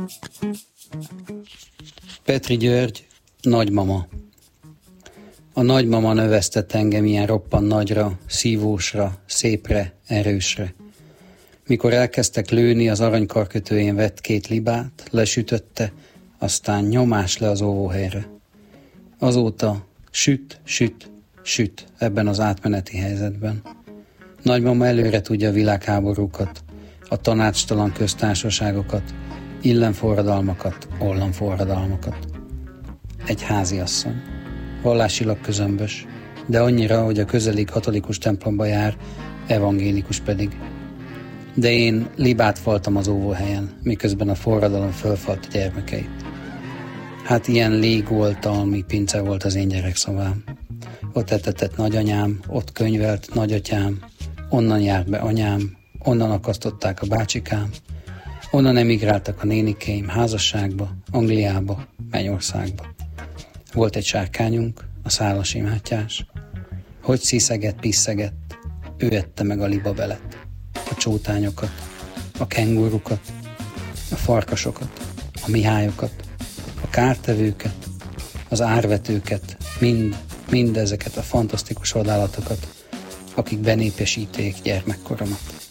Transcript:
Petri György, Nagymama. A nagymama növesztett engem ilyen roppan nagyra, szívósra, szépre, erősre. Mikor elkezdtek lőni, az aranykarkötőjén vett 2 libát, lesütötte, aztán nyomás le az óvóhelyre. Azóta süt ebben az átmeneti helyzetben. Nagymama előre tudja a világháborúkat, a tanácstalan köztársaságokat, illemforradalmakat, ollamforradalmakat. Egy háziasszony, vallásilag közömbös, de annyira, hogy a közeli katolikus templomba jár, evangélikus pedig. De én libát faltam az óvóhelyen, miközben a forradalom fölfalt a gyermekeit. Hát ilyen légoltalmi pince volt az én gyerekszobám. Ott etetett nagyanyám, ott könyvelt nagyatyám, onnan járt be anyám, onnan akasztották a bácsikám, onnan emigráltak a nénikéim házasságba, Angliába, Mennyországba. Volt egy sárkányunk, a Szálasi Mátyás. Hogy sziszegett, piszegett, ő ette meg a libabelet, a csótányokat, a kengurukat, a farkasokat, a mihályokat, a kártevőket, az árvetőket, mind ezeket a fantasztikus vadállatokat, akik benépesíték gyermekkoromat.